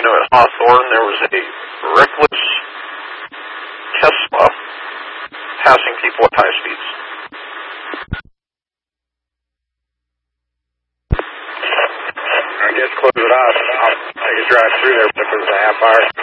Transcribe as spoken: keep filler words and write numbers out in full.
Avenue at Hawthorne, there was a reckless Tesla passing people at high speeds. I guess close it off. I'll take a drive through there, but it was a half hour.